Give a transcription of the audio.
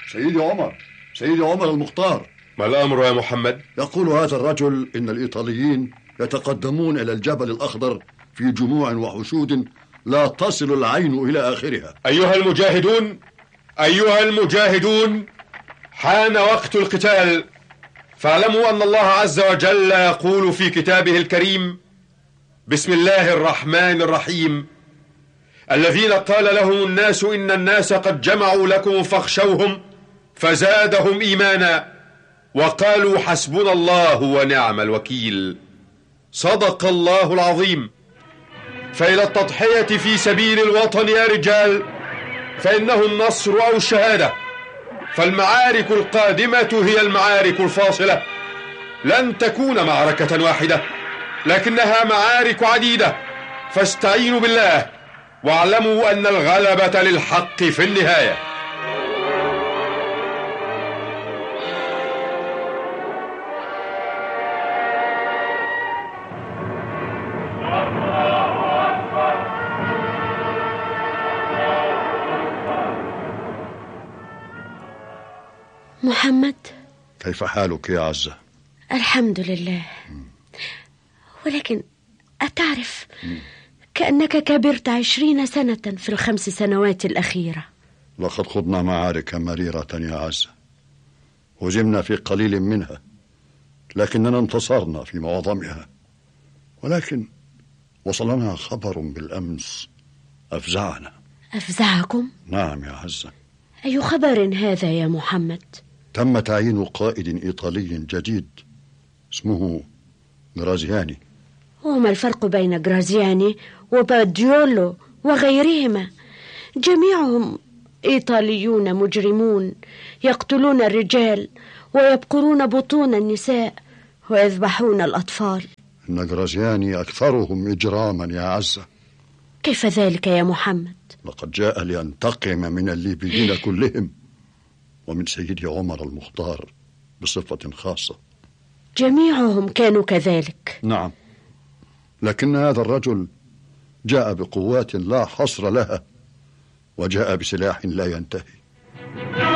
سيدي عمر المختار. ما الأمر يا محمد؟ يقول هذا الرجل إن الإيطاليين يتقدمون إلى الجبل الأخضر في جموع وحشود لا تصل العين إلى آخرها. أيها المجاهدون، حان وقت القتال، فاعلموا أن الله عز وجل يقول في كتابه الكريم: بسم الله الرحمن الرحيم: الذين قال لهم الناس إن الناس قد جمعوا لكم فاخشوهم فزادهم إيمانا وقالوا حسبنا الله ونعم الوكيل. صدق الله العظيم. فإلى التضحية في سبيل الوطن يا رجال، فإنه النصر أو الشهادة. فالمعارك القادمة هي المعارك الفاصلة، لن تكون معركة واحدة، لكنها معارك عديدة. فاستعينوا بالله واعلموا أن الغلبة للحق في النهاية. محمد، كيف حالك يا عزة؟ الحمد لله. ولكن أتعرف كأنك كبرت 20 سنة في ال5 سنوات الأخيرة. لقد خضنا معارك مريرة يا عزة، هزمنا في قليل منها، لكننا انتصرنا في معظمها. ولكن وصلنا خبر بالأمس أفزعنا. أفزعكم؟ نعم يا عزة. أي خبر هذا يا محمد؟ تم تعيين قائد إيطالي جديد اسمه غرازياني. وما الفرق بين غرازياني وباديولو وغيرهما؟ جميعهم إيطاليون مجرمون يقتلون الرجال ويبقرون بطون النساء ويذبحون الأطفال. إن غرازياني أكثرهم إجراما يا عزة. كيف ذلك يا محمد؟ لقد جاء لينتقم من الليبيين كلهم، ومن سيدي عمر المختار بصفة خاصة. جميعهم كانوا كذلك؟ نعم، لكن هذا الرجل جاء بقوات لا حصر لها، وجاء بسلاح لا ينتهي.